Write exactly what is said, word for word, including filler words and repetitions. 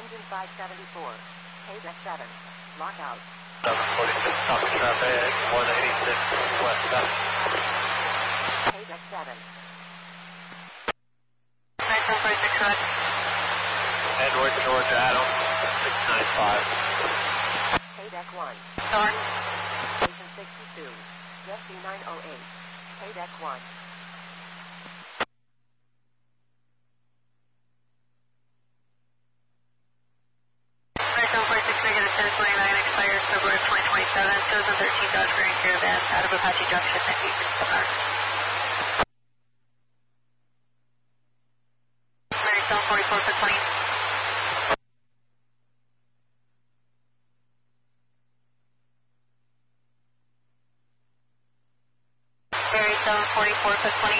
Engine five seventy-four. K-Deck seven. Lockout. seven forty-six, copy traffic, one eighty-six, west seven. K-Deck seven. seven forty-six, correct. Edward, Georgia, Adam, six nine five. K-Deck one. Storm. Station sixty-two. Jet C nine oh eight. K-Deck one. seven forty-six, negative ten twenty-nine, expires February twenty twenty-seven, two thousand thirteen Dodge Grand Caravan, out of Apache Junction, nineteen sixty-five. Mary seven forty-four, for twenty. Mary seven forty-four, for twenty.